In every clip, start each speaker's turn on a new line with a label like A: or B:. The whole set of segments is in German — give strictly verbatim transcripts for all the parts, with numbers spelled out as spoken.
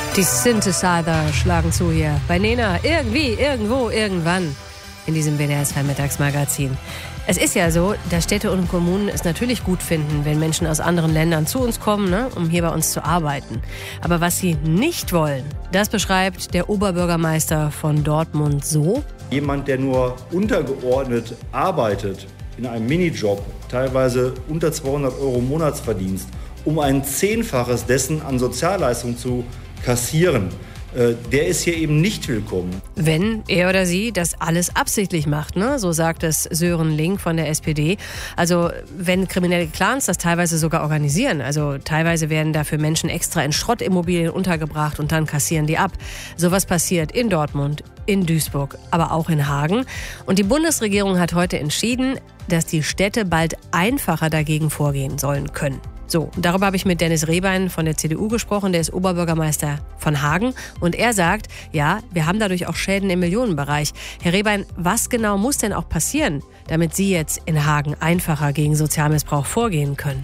A: Die Synthesizer schlagen zu hier bei Nena. Irgendwie, irgendwo, irgendwann in diesem W D R zwei Mittagsmagazin. Es ist ja so, dass Städte und Kommunen es natürlich gut finden, wenn Menschen aus anderen Ländern zu uns kommen, ne, um hier bei uns zu arbeiten. Aber was sie nicht wollen, das beschreibt der Oberbürgermeister von Dortmund so.
B: Jemand, der nur untergeordnet arbeitet, in einem Minijob, teilweise unter zweihundert Euro Monatsverdienst, um ein Zehnfaches dessen an Sozialleistungen zu kassieren, äh, der ist hier eben nicht willkommen.
A: Wenn er oder sie das alles absichtlich macht, ne? So sagt es Sören Link von der S P D. Also wenn kriminelle Clans das teilweise sogar organisieren, also teilweise werden dafür Menschen extra in Schrottimmobilien untergebracht und dann kassieren die ab. Sowas passiert in Dortmund, in Duisburg, aber auch in Hagen. Und die Bundesregierung hat heute entschieden, dass die Städte bald einfacher dagegen vorgehen sollen können. So, darüber habe ich mit Dennis Rehbein von der C D U gesprochen, der ist Oberbürgermeister von Hagen. Und er sagt, ja, wir haben dadurch auch Schäden im Millionenbereich. Herr Rehbein, was genau muss denn auch passieren, damit Sie jetzt in Hagen einfacher gegen Sozialmissbrauch vorgehen können?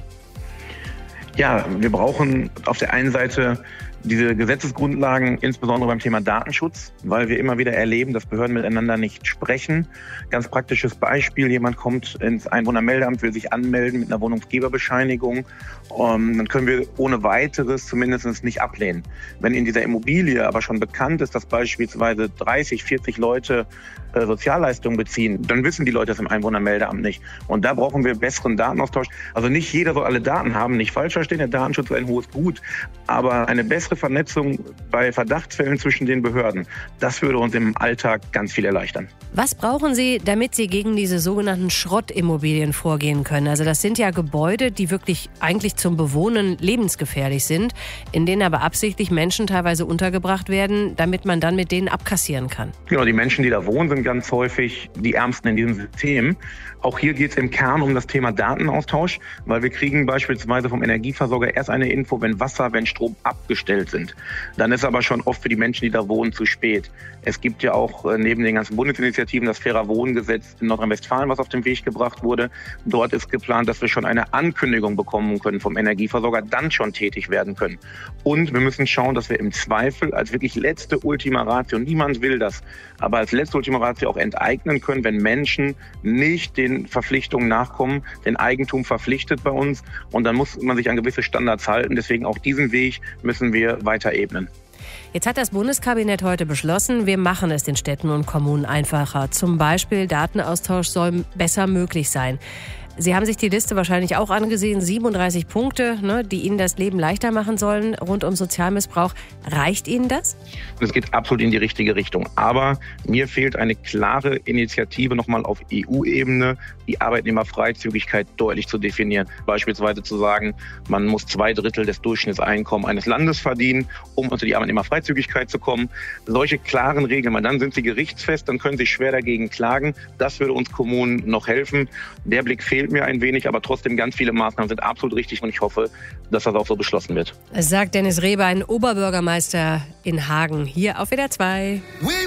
C: Ja, wir brauchen auf der einen Seite diese Gesetzesgrundlagen, insbesondere beim Thema Datenschutz, weil wir immer wieder erleben, dass Behörden miteinander nicht sprechen. Ganz praktisches Beispiel, jemand kommt ins Einwohnermeldeamt, will sich anmelden mit einer Wohnungsgeberbescheinigung. Um, dann können wir ohne weiteres zumindest nicht ablehnen. Wenn in dieser Immobilie aber schon bekannt ist, dass beispielsweise dreißig, vierzig Leute äh, Sozialleistungen beziehen, dann wissen die Leute das im Einwohnermeldeamt nicht. Und da brauchen wir besseren Datenaustausch. Also nicht jeder soll alle Daten haben, nicht falsch verstehen, der Datenschutz ist ein hohes Gut, aber eine bessere Vernetzung bei Verdachtsfällen zwischen den Behörden, das würde uns im Alltag ganz viel erleichtern.
A: Was brauchen Sie, damit Sie gegen diese sogenannten Schrottimmobilien vorgehen können? Also das sind ja Gebäude, die wirklich eigentlich zum Bewohnen lebensgefährlich sind, in denen aber absichtlich Menschen teilweise untergebracht werden, damit man dann mit denen abkassieren kann.
C: Genau, die Menschen, die da wohnen, sind ganz häufig die Ärmsten in diesem System. Auch hier geht es im Kern um das Thema Datenaustausch, weil wir kriegen beispielsweise vom Energieversorger erst eine Info, wenn Wasser, wenn Strom abgestellt sind. Dann ist aber schon oft für die Menschen, die da wohnen, zu spät. Es gibt ja auch äh, neben den ganzen Bundesinitiativen das Fairer Wohngesetz in Nordrhein-Westfalen, was auf den Weg gebracht wurde. Dort ist geplant, dass wir schon eine Ankündigung bekommen können vom Energieversorger, dann schon tätig werden können. Und wir müssen schauen, dass wir im Zweifel als wirklich letzte Ultima Ratio, niemand will das, aber als letzte Ultima Ratio auch enteignen können, wenn Menschen nicht den Verpflichtungen nachkommen, den Eigentum verpflichtet bei uns. Und dann muss man sich an gewisse Standards halten. Deswegen auch diesen Weg müssen wir weiter ebnen.
A: Jetzt hat das Bundeskabinett heute beschlossen, wir machen es den Städten und Kommunen einfacher. Zum Beispiel Datenaustausch soll besser möglich sein. Sie haben sich die Liste wahrscheinlich auch angesehen, siebenunddreißig Punkte, ne, die Ihnen das Leben leichter machen sollen rund um Sozialmissbrauch. Reicht Ihnen das?
C: Es geht absolut in die richtige Richtung. Aber mir fehlt eine klare Initiative nochmal auf E U-Ebene, die Arbeitnehmerfreizügigkeit deutlich zu definieren. Beispielsweise zu sagen, man muss zwei Drittel des Durchschnittseinkommens eines Landes verdienen, um unter die Arbeitnehmerfreizügigkeit zu kommen. Solche klaren Regeln, weil dann sind sie gerichtsfest, dann können sie schwer dagegen klagen. Das würde uns Kommunen noch helfen. Der Blick fehlt mir ein wenig, aber trotzdem ganz viele Maßnahmen sind absolut richtig und ich hoffe, dass das auch so beschlossen wird.
A: Sagt Dennis Rehbein, Oberbürgermeister in Hagen, hier auf W D R zwei.